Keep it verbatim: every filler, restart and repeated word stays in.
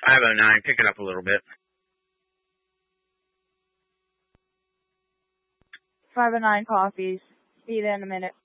five oh nine, pick it up a little bit. five oh nine coffees. Be there in a minute.